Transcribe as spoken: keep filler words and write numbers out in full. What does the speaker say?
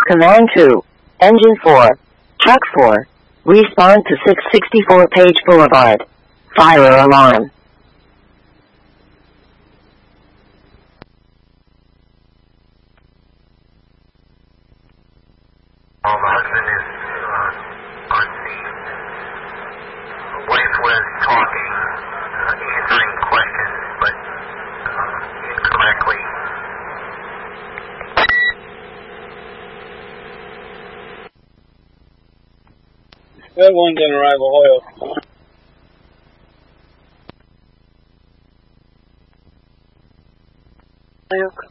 Command two. Engine four. Truck four. Respond to six sixty-four Page Boulevard. Fire alarm. Oh, the husband is uh, on scene. Wife was talking, uh, answering questions, but uh, incorrectly. That one didn't arrive oil. Luke.